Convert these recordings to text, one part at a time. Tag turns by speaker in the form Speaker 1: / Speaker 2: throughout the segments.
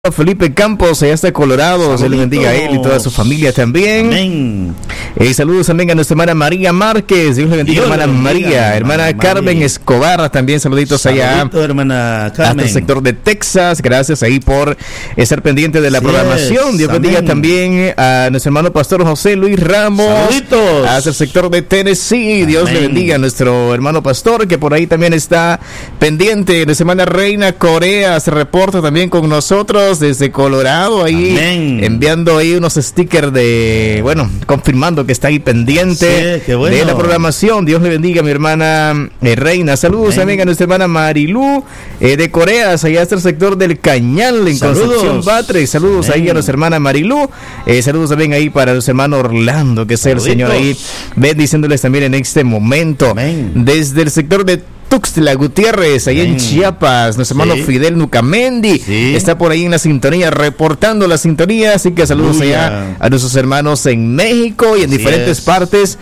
Speaker 1: Felipe Campos, allá está Colorado. Dios le bendiga a él y toda su familia también.
Speaker 2: Amén.
Speaker 1: Saludos también a nuestra hermana María Márquez. Dios le bendiga, hermana María. Hermana Carmen Escobar, también saluditos allá.
Speaker 2: Hermana Carmen.
Speaker 1: Hasta el sector de Texas. Gracias ahí por estar pendiente de la programación. Dios bendiga también a nuestro hermano pastor José Luis Ramos.
Speaker 2: Saluditos.
Speaker 1: Hasta el sector de Tennessee. Dios le bendiga a nuestro hermano pastor, que por ahí también está pendiente. Nuestra hermana Reina Corea se reporta también con nosotros desde Colorado, ahí enviando ahí unos stickers de, confirmando que está ahí pendiente de la programación. Dios le bendiga a mi hermana Reina. Saludos también a nuestra hermana Marilú de Corea, allá hasta el sector del Cañal en Concepción Batre. Saludos ahí a nuestra hermana Marilú. Saludos también ahí para nuestro hermano Orlando, que sea el Señor ahí bendiciéndoles también en este momento. Desde el sector de Tuxtla Gutiérrez, ahí en Chiapas, nuestro hermano Fidel Nucamendi está por ahí en la sintonía, reportando la sintonía, así que saludos allá a nuestros hermanos en México y en diferentes partes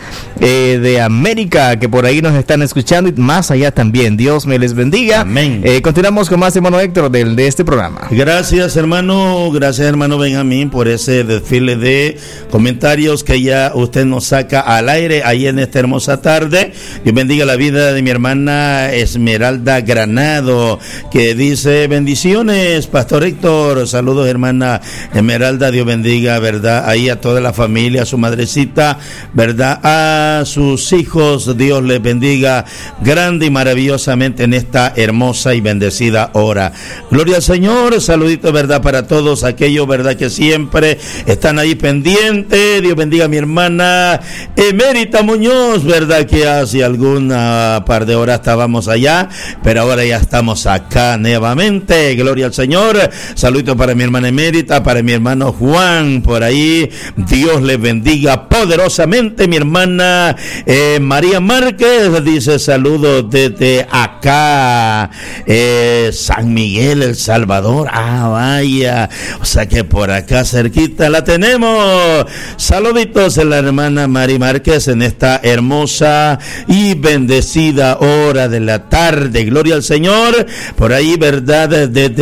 Speaker 1: de América, que por ahí nos están escuchando y más allá también. Dios me les bendiga. Continuamos con más, hermano Héctor, de este programa.
Speaker 2: Gracias, hermano Benjamín, por ese desfile de comentarios que ya usted nos saca al aire ahí en esta hermosa tarde. Dios bendiga la vida de mi hermana Esmeralda Granado, que dice: bendiciones, Pastor Héctor. Saludos, hermana Esmeralda. Dios bendiga, verdad, ahí a toda la familia, a su madrecita, verdad, a sus hijos. Dios les bendiga grande y maravillosamente en esta hermosa y bendecida hora. Gloria al Señor. Saluditos, verdad, para todos aquellos, verdad, que siempre están ahí pendientes. Dios bendiga a mi hermana Emérita Muñoz, verdad, que hace alguna par de horas estábamos allá, pero ahora ya estamos acá nuevamente. Gloria al Señor. Saludos para mi hermana Emérita, para mi hermano Juan, por ahí. Dios les bendiga poderosamente. Mi hermana María Márquez dice: saludos desde acá, San Miguel, El Salvador. Vaya, o sea que por acá cerquita la tenemos. Saluditos a la hermana María Márquez en esta hermosa y bendecida hora de la tarde. Gloria al Señor. Por ahí, verdad,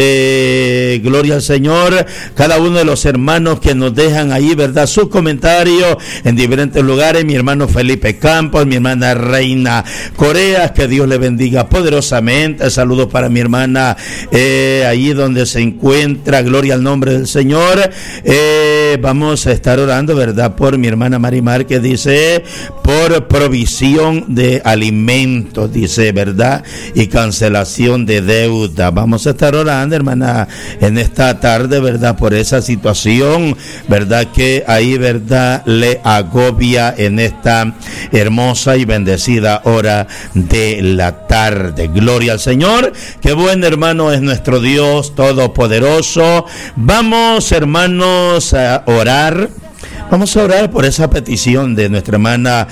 Speaker 2: desde gloria al Señor, cada uno de los hermanos que nos dejan ahí, verdad, sus comentarios en diferentes lugares. Mi hermano Felipe Campos, mi hermana Reina Corea, que Dios le bendiga poderosamente. Saludos para mi hermana ahí donde se encuentra. Gloria al nombre del Señor. Vamos a estar orando, verdad, por mi hermana Marimar, que dice: por provisión de alimentos, dice, verdad, y cancelación de deuda. Vamos a estar orando, hermana, en esta tarde, verdad, por esa situación, verdad, que ahí, verdad, le agobia en esta hermosa y bendecida hora de la tarde. Gloria al Señor. Qué buen, hermano, es nuestro Dios todopoderoso. Vamos, hermanos, a orar. Vamos a orar por esa petición de nuestra hermana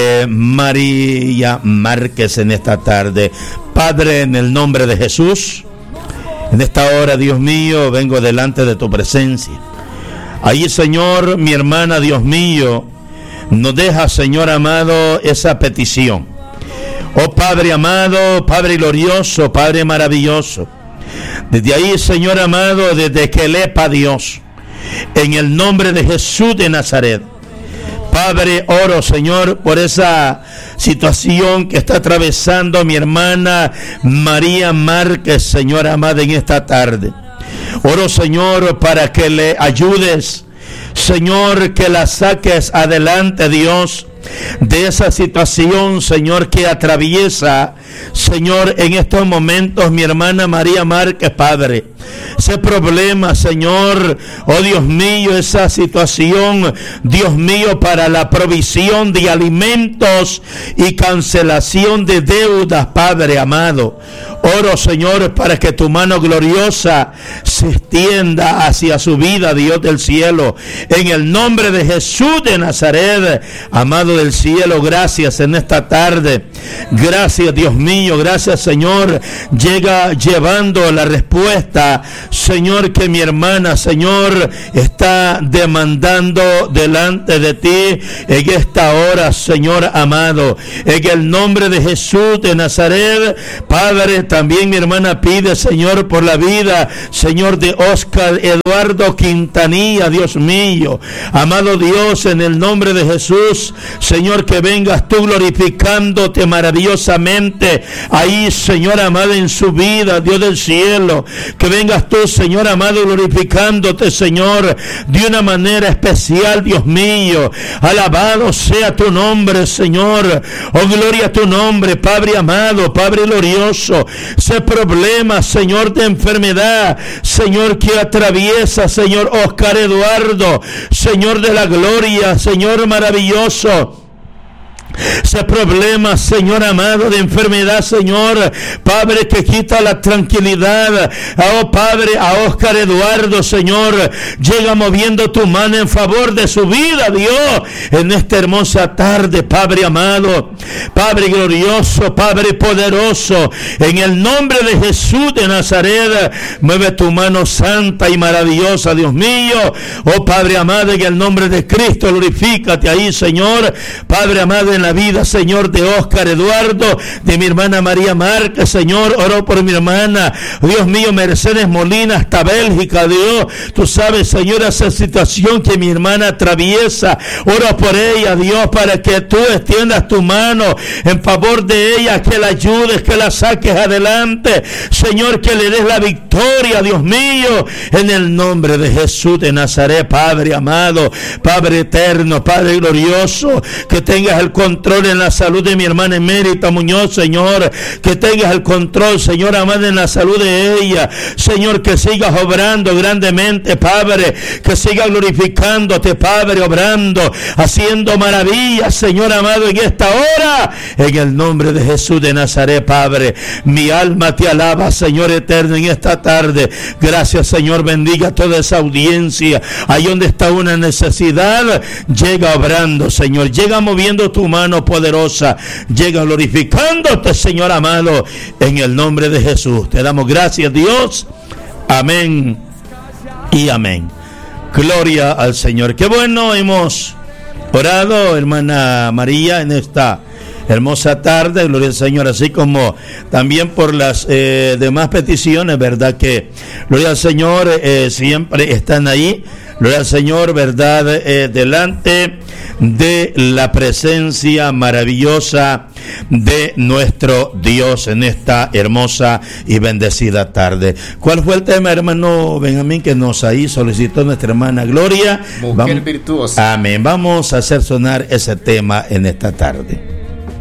Speaker 2: María Márquez en esta tarde. Padre, en el nombre de Jesús, en esta hora, Dios mío, vengo delante de tu presencia. Ahí, Señor, mi hermana, Dios mío, nos deja, Señor amado, esa petición. Oh Padre amado, Padre glorioso, Padre maravilloso. Desde ahí, Señor amado, desde que lepa Dios, en el nombre de Jesús de Nazaret, Padre, oro, Señor, por esa situación que está atravesando mi hermana María Márquez, Señor amada, en esta tarde. Oro, Señor, para que le ayudes, Señor, que la saques adelante, Dios, de esa situación, Señor, que atraviesa, Señor, en estos momentos mi hermana María Márquez, Padre. Ese problema, Señor, oh Dios mío, esa situación, Dios mío, para la provisión de alimentos y cancelación de deudas, Padre amado. Oro, Señor, para que tu mano gloriosa se extienda hacia su vida, Dios del cielo. En el nombre de Jesús de Nazaret, amado del cielo, gracias en esta tarde. Gracias, Dios mío, gracias, Señor. Llega llevando la respuesta, Señor, que mi hermana, Señor, está demandando delante de ti en esta hora, Señor amado. En el nombre de Jesús de Nazaret, Padre, también mi hermana pide, Señor, por la vida, Señor, de Oscar Eduardo Quintanilla, Dios mío. Amado Dios, en el nombre de Jesús, Señor, que vengas tú glorificándote maravillosamente ahí, Señor amado, en su vida, Dios del cielo. Que vengas tú, Señor amado, glorificándote, Señor, de una manera especial, Dios mío. Alabado sea tu nombre, Señor. Oh, gloria a tu nombre, Padre amado, Padre glorioso. Ese problema, Señor, de enfermedad, Señor, que atraviesa, Señor, Oscar Eduardo, Señor de la gloria, Señor maravilloso. Ese problema, Señor amado, de enfermedad, Señor, Padre, que quita la tranquilidad, oh Padre, a Oscar Eduardo, Señor, llega moviendo tu mano en favor de su vida, Dios, en esta hermosa tarde, Padre amado, Padre glorioso, Padre poderoso, en el nombre de Jesús de Nazaret, mueve tu mano santa y maravillosa, Dios mío, oh Padre amado, en el nombre de Cristo, glorifícate ahí, Señor, Padre amado, en la vida, Señor, de Oscar Eduardo, de mi hermana María Márquez, Señor, oro por mi hermana, Dios mío, Mercedes Molina, hasta Bélgica, Dios, tú sabes, Señor, esa situación que mi hermana atraviesa, oro por ella, Dios, para que tú extiendas tu mano en favor de ella, que la ayudes, que la saques adelante, Señor, que le des la victoria, Dios mío, en el nombre de Jesús de Nazaret, Padre amado, Padre eterno, Padre glorioso, que tengas el control en la salud de mi hermana Emérita Muñoz, Señor, que tengas el control, Señor amado, en la salud de ella, Señor, que sigas obrando grandemente, Padre, que sigas glorificándote, Padre, obrando, haciendo maravillas, Señor amado, en esta hora, en el nombre de Jesús de Nazaret, Padre, mi alma te alaba, Señor eterno, en esta tarde, gracias, Señor, bendiga toda esa audiencia, ahí donde está una necesidad, llega obrando, Señor, llega moviendo tu mano poderosa, llega glorificándote, Señor amado, en el nombre de Jesús. Te damos gracias, Dios. Amén y amén. Gloria al Señor. Qué bueno, hemos orado, hermana María, en esta hermosa tarde, gloria al Señor, así como también por las demás peticiones, verdad que, gloria al Señor, siempre están ahí, gloria al Señor, verdad, delante de la presencia maravillosa de nuestro Dios en esta hermosa y bendecida tarde. ¿Cuál fue el tema, hermano Benjamín, que nos ahí solicitó nuestra hermana Gloria?
Speaker 1: Mujer virtuosa.
Speaker 2: Amén. Vamos a hacer sonar ese tema en esta tarde.